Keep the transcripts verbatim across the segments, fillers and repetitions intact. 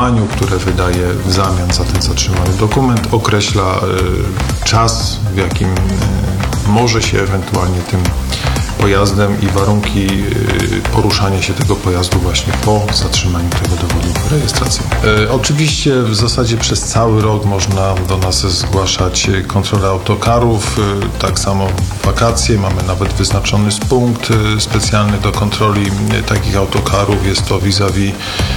zatrzymaniu, które wydaje w zamian za ten zatrzymany dokument, określa czas, w jakim może się ewentualnie tym pojazdem i warunki poruszania się tego pojazdu właśnie po zatrzymaniu tego dowodu rejestracyjnego. E, oczywiście w zasadzie przez cały rok można do nas zgłaszać kontrolę autokarów, e, tak samo wakacje, mamy nawet wyznaczony punkt e, specjalny do kontroli e, takich autokarów, jest to vis-a-vis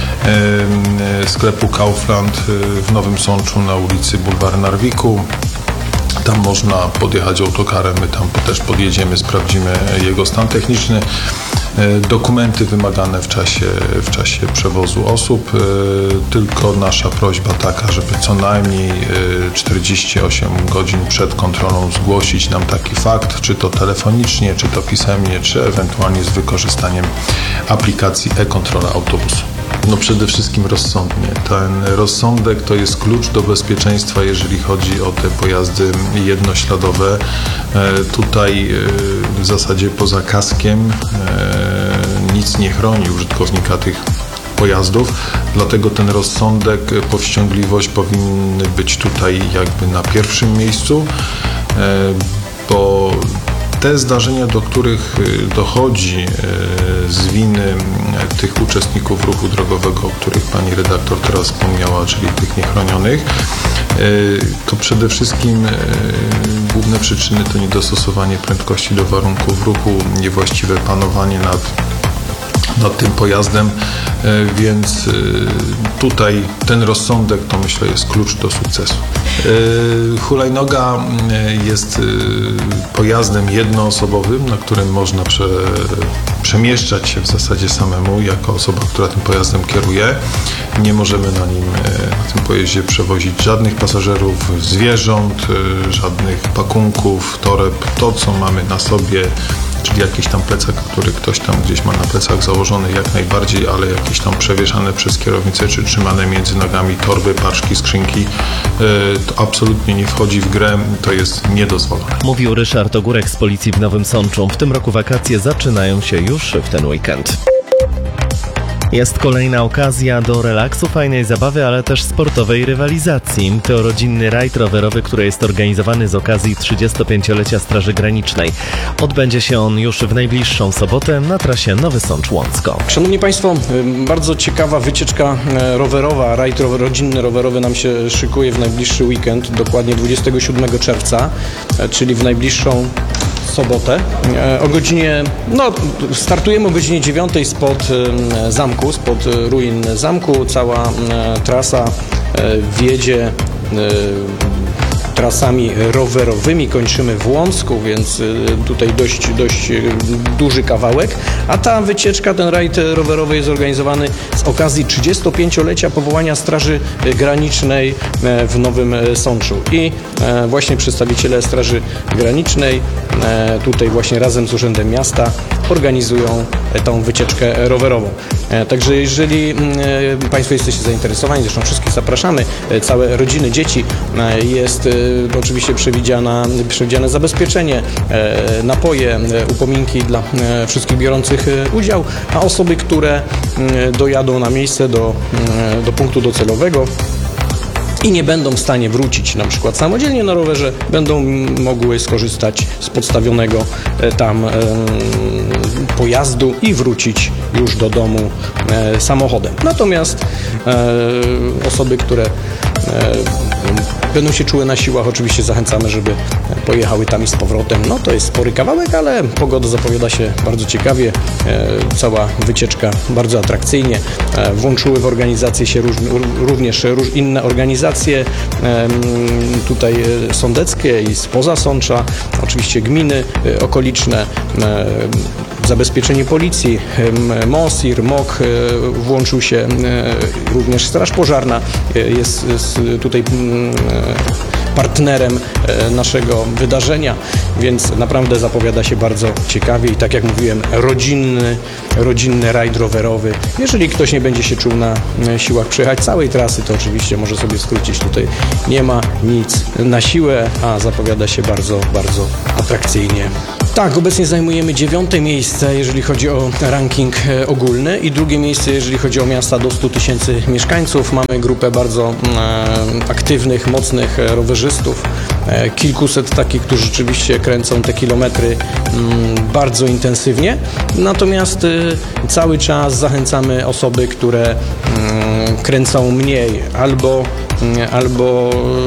e, sklepu Kaufland e, w Nowym Sączu na ulicy Bulwar Narwiku. Tam można podjechać autokarem, my tam też podjedziemy, sprawdzimy jego stan techniczny, dokumenty wymagane w czasie, w czasie przewozu osób. Tylko nasza prośba taka, żeby co najmniej czterdzieści osiem godzin przed kontrolą zgłosić nam taki fakt, czy to telefonicznie, czy to pisemnie, czy ewentualnie z wykorzystaniem aplikacji e-kontrola autobusu. No przede wszystkim rozsądnie. Ten rozsądek to jest klucz do bezpieczeństwa, jeżeli chodzi o te pojazdy jednośladowe. E, tutaj e, w zasadzie poza kaskiem e, nic nie chroni użytkownika tych pojazdów, dlatego ten rozsądek, powściągliwość powinny być tutaj jakby na pierwszym miejscu, e, bo te zdarzenia, do których dochodzi z winy tych uczestników ruchu drogowego, o których pani redaktor teraz wspomniała, czyli tych niechronionych, to przede wszystkim główne przyczyny to niedostosowanie prędkości do warunków ruchu, niewłaściwe panowanie nad nad tym pojazdem, więc tutaj ten rozsądek to myślę jest klucz do sukcesu. Hulajnoga jest pojazdem jednoosobowym, na którym można prze, przemieszczać się w zasadzie samemu jako osoba, która tym pojazdem kieruje. Nie możemy na nim, na tym pojeździe przewozić żadnych pasażerów, zwierząt, żadnych pakunków, toreb, to co mamy na sobie, czyli jakiś tam plecak, który ktoś tam gdzieś ma na plecach założony jak najbardziej, ale jakieś tam przewieszane przez kierownicę, czy trzymane między nogami torby, paczki, skrzynki, to absolutnie nie wchodzi w grę, to jest niedozwolone. Mówił Ryszard Ogórek z Policji w Nowym Sączu. W tym roku wakacje zaczynają się już w ten weekend. Jest kolejna okazja do relaksu, fajnej zabawy, ale też sportowej rywalizacji. To rodzinny rajd rowerowy, który jest organizowany z okazji trzydziestopięciolecia Straży Granicznej. Odbędzie się on już w najbliższą sobotę na trasie Nowy Sącz-Łącko. Szanowni Państwo, bardzo ciekawa wycieczka rowerowa, rajd rodzinny rowerowy nam się szykuje w najbliższy weekend, dokładnie dwudziestego siódmego czerwca, czyli w najbliższą sobotę. O godzinie, no startujemy o godzinie dziewiątej spod zamku, spod ruin zamku. Cała trasa wiedzie trasami rowerowymi, kończymy w Łącku, więc tutaj dość, dość duży kawałek, a ta wycieczka, ten rajd rowerowy jest organizowany z okazji trzydziestopięciolecia powołania Straży Granicznej w Nowym Sączu i właśnie przedstawiciele Straży Granicznej tutaj właśnie razem z Urzędem Miasta organizują tą wycieczkę rowerową. Także jeżeli Państwo jesteście zainteresowani, zresztą wszystkich zapraszamy, całe rodziny, dzieci, jest oczywiście przewidziana, przewidziane zabezpieczenie, napoje, upominki dla wszystkich biorących udział, a osoby, które dojadą na miejsce do, do punktu docelowego i nie będą w stanie wrócić na przykład samodzielnie na rowerze, będą mogły skorzystać z podstawionego tam e, pojazdu i wrócić już do domu e, samochodem. Natomiast e, osoby, które e, będą się czuły na siłach, oczywiście zachęcamy, żeby pojechały tam i z powrotem. No to jest spory kawałek, ale pogoda zapowiada się bardzo ciekawie. E, cała wycieczka bardzo atrakcyjnie. E, włączyły w organizację się róż, również róż, inne organizacje e, tutaj sądeckie i spoza Sącza, oczywiście gminy e, okoliczne, e, zabezpieczenie policji, MOSIR, M O K, włączył się również Straż Pożarna, jest tutaj partnerem naszego wydarzenia, więc naprawdę zapowiada się bardzo ciekawie i tak jak mówiłem, rodzinny, rodzinny rajd rowerowy. Jeżeli ktoś nie będzie się czuł na siłach przejechać całej trasy, to oczywiście może sobie skrócić. Tutaj nie ma nic na siłę, a zapowiada się bardzo, bardzo atrakcyjnie. Tak, obecnie zajmujemy dziewiąte miejsce, jeżeli chodzi o ranking e, ogólny i drugie miejsce, jeżeli chodzi o miasta do stu tysięcy mieszkańców. Mamy grupę bardzo e, aktywnych, mocnych e, rowerzystów, e, kilkuset takich, którzy rzeczywiście kręcą te kilometry m, bardzo intensywnie. Natomiast e, cały czas zachęcamy osoby, które m, kręcą mniej albo, m, albo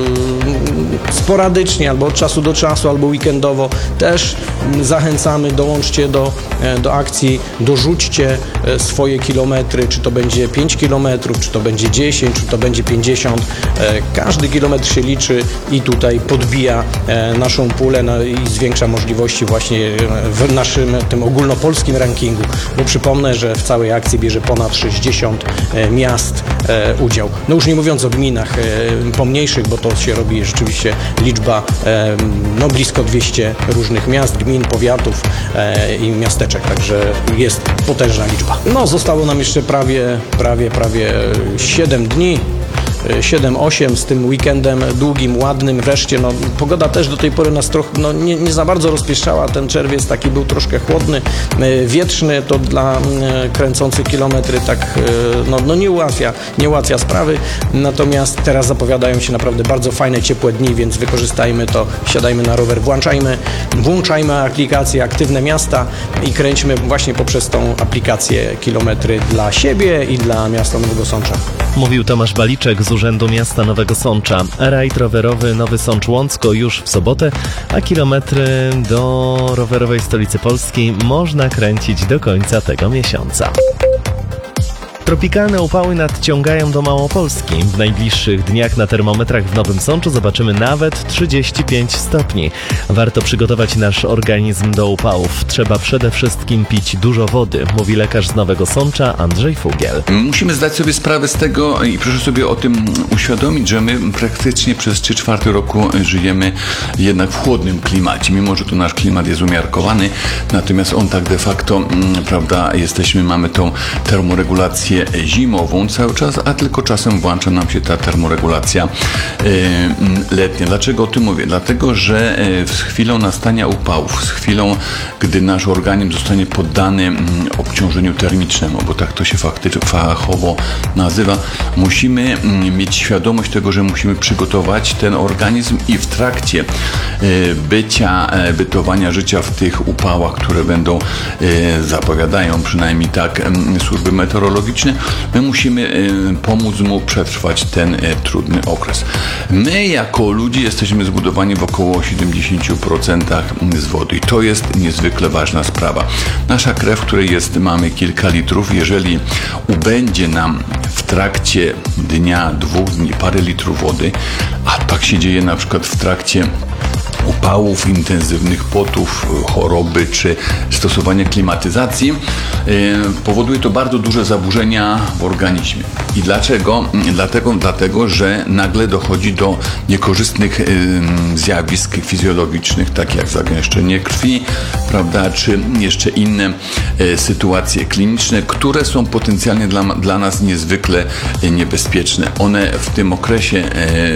e, sporadycznie, albo od czasu do czasu, albo weekendowo. Też zachęcamy, dołączcie do, do akcji, dorzućcie swoje kilometry, czy to będzie pięć kilometrów, czy to będzie dziesięć, czy to będzie pięćdziesiąt. Każdy kilometr się liczy i tutaj podbija naszą pulę i zwiększa możliwości właśnie w naszym tym ogólnopolskim rankingu, bo przypomnę, że w całej akcji bierze ponad sześćdziesiąt miast udział. No już nie mówiąc o gminach pomniejszych, bo to się robi rzeczywiście liczba no blisko dwieście różnych miast, gmin, powiatów e, i miasteczek, także jest potężna liczba. No, zostało nam jeszcze prawie, prawie, prawie siedem dni. siedem osiem z tym weekendem długim, ładnym. Wreszcie, no, pogoda też do tej pory nas trochę no, nie, nie za bardzo rozpieszczała. Ten czerwiec taki był troszkę chłodny, wietrzny. To dla kręcących kilometry tak no, no nie ułatwia, nie ułatwia sprawy. Natomiast teraz zapowiadają się naprawdę bardzo fajne, ciepłe dni, więc wykorzystajmy to, siadajmy na rower, włączajmy, włączajmy aplikację Aktywne Miasta i kręćmy właśnie poprzez tą aplikację kilometry dla siebie i dla miasta Nowego Sącza. Mówił Tomasz Baliczek z Urzędu Miasta Nowego Sącza. Rajd rowerowy Nowy Sącz Łącko już w sobotę, a kilometry do rowerowej stolicy Polski można kręcić do końca tego miesiąca. Tropikalne upały nadciągają do Małopolski. W najbliższych dniach na termometrach w Nowym Sączu zobaczymy nawet trzydzieści pięć stopni. Warto przygotować nasz organizm do upałów. Trzeba przede wszystkim pić dużo wody, mówi lekarz z Nowego Sącza Andrzej Fugiel. Musimy zdać sobie sprawę z tego i proszę sobie o tym uświadomić, że my praktycznie przez trzy czwarte roku żyjemy jednak w chłodnym klimacie, mimo że tu nasz klimat jest umiarkowany, natomiast on tak de facto, prawda, jesteśmy, mamy tą termoregulację zimową cały czas, a tylko czasem włącza nam się ta termoregulacja y, letnia. Dlaczego o tym mówię? Dlatego, że z chwilą nastania upałów, z chwilą, gdy nasz organizm zostanie poddany obciążeniu termicznemu, bo tak to się faktycznie fachowo nazywa, musimy mieć świadomość tego, że musimy przygotować ten organizm i w trakcie bycia, bytowania życia w tych upałach, które będą, zapowiadają przynajmniej tak służby meteorologiczne, my musimy pomóc mu przetrwać ten trudny okres. My jako ludzie jesteśmy zbudowani w około siedemdziesiąt procent z wody i to jest niezwykle ważna sprawa. Nasza krew, w której jest, mamy kilka litrów, jeżeli ubędzie nam w trakcie dnia, dwóch dni parę litrów wody, a tak się dzieje na przykład w trakcie upałów, intensywnych potów, choroby czy stosowania klimatyzacji, powoduje to bardzo duże zaburzenia w organizmie. I dlaczego? Dlatego, dlatego że nagle dochodzi do niekorzystnych zjawisk fizjologicznych, takich jak zagęszczenie krwi, prawda, czy jeszcze inne sytuacje kliniczne, które są potencjalnie dla, dla nas niezwykle niebezpieczne. One w tym okresie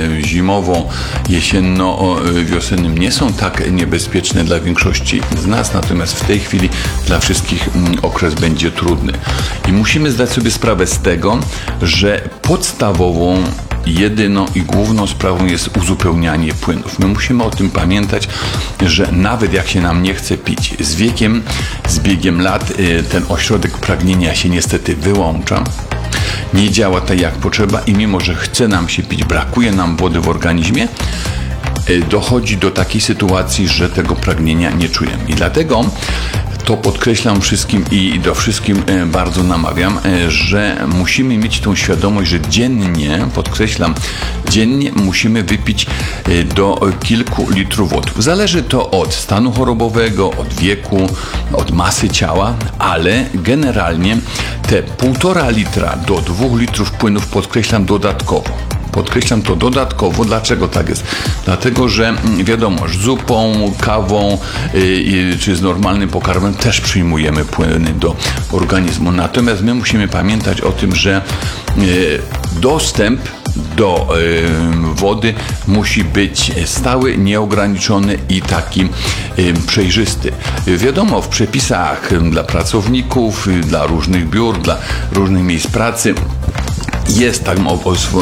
zimowo-jesienno-wiosennym nie są tak niebezpieczne dla większości z nas, natomiast w tej chwili dla wszystkich okres będzie trudny. I musimy zdać sobie sprawę z tego, że podstawową, jedyną i główną sprawą jest uzupełnianie płynów. My musimy o tym pamiętać, że nawet jak się nam nie chce pić, z wiekiem, z biegiem lat ten ośrodek pragnienia się niestety wyłącza. Nie działa tak jak potrzeba i mimo, że chce nam się pić, brakuje nam wody w organizmie, dochodzi do takiej sytuacji, że tego pragnienia nie czujemy. I dlatego to podkreślam wszystkim i do wszystkim bardzo namawiam, że musimy mieć tą świadomość, że dziennie, podkreślam, dziennie musimy wypić do kilku litrów wody. Zależy to od stanu chorobowego, od wieku, od masy ciała, ale generalnie te półtora litra do dwóch litrów płynów podkreślam dodatkowo. Podkreślam to dodatkowo. Dlaczego tak jest? Dlatego, że wiadomo, z zupą, kawą yy, czy z normalnym pokarmem też przyjmujemy płyny do organizmu. Natomiast my musimy pamiętać o tym, że yy, dostęp do y, wody musi być stały, nieograniczony i taki y, przejrzysty. Wiadomo, w przepisach dla pracowników, dla różnych biur, dla różnych miejsc pracy jest tam